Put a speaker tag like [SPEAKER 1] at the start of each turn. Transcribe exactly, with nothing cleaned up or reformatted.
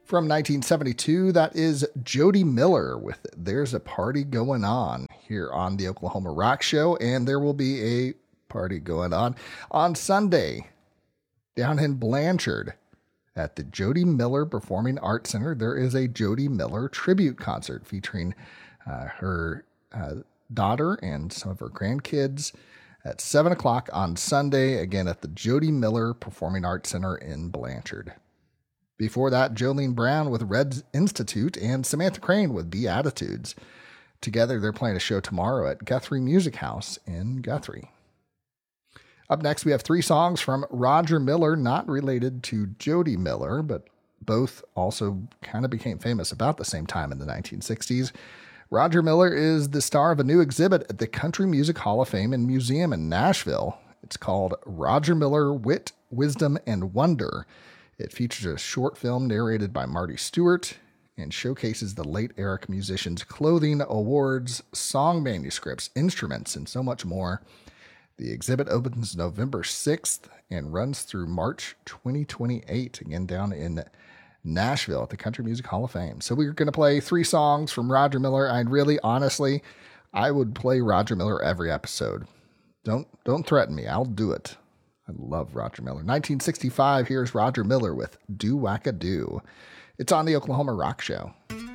[SPEAKER 1] From nineteen seventy-two, that is Jody Miller with There's a Party Going On here on the Oklahoma Rock Show, and there will be a party going on on Sunday down in Blanchard at the Jody Miller Performing Arts Center. There is a Jody Miller tribute concert featuring uh, her uh, daughter and some of her grandkids at seven o'clock on Sunday, again at the Jody Miller Performing Arts Center in Blanchard. Before that, Jolene Brown with Red Institute and Samantha Crane with Beatitudes. Together, they're playing a show tomorrow at Guthrie Music House in Guthrie. Up next, we have three songs from Roger Miller, not related to Jody Miller, but both also kind of became famous about the same time in the nineteen sixties. Roger Miller is the star of a new exhibit at the Country Music Hall of Fame and Museum in Nashville. It's called Roger Miller, Wit, Wisdom, and Wonder. It features a short film narrated by Marty Stewart and showcases the late Eric musician's clothing, awards, song manuscripts, instruments, and so much more. The exhibit opens November sixth and runs through March twenty twenty-eight, again down in Nashville at the Country Music Hall of Fame. So we're going to play three songs from Roger Miller. I'd really, honestly, I would play Roger Miller every episode. Don't, don't threaten me. I'll do it. I love Roger Miller. nineteen sixty-five, here's Roger Miller with Do Wacka Do. It's on the Oklahoma Rock Show.